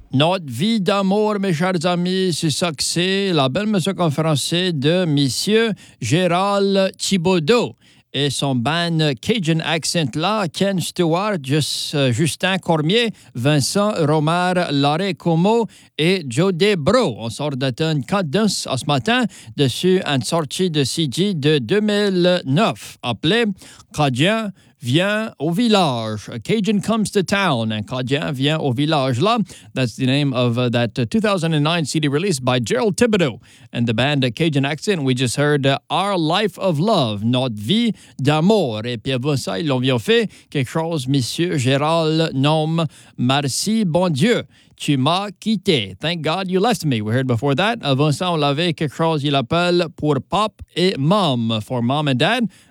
Notre vie d'amour, mes chers amis, c'est ça que c'est. La belle musique en français de Monsieur Gérald Thibodeau et son band Cajun Accent là, Ken Stewart, Justin Cormier, Vincent Romar, Larry Como et Joe Debro. On sort d'Athènes Cadence ce matin dessus une sortie de CD de 2009 appelée Cajun vient au village. A Cajun comes to town. And Cajun vient au village là. That's the name of that 2009 CD released by Gerald Thibodeau and the band Cajun Accent. We just heard Our Life of Love, Notre Vie d'amour. Et puis avant ça, ils ont fait quelque chose, Monsieur Gérald nomme Merci, bon Dieu. Tu m'as quitté. Thank God you left me. We heard before that. Avant ça, on l'avait quelque chose, il appelle pour Pop et Mom, for Mom and Dad.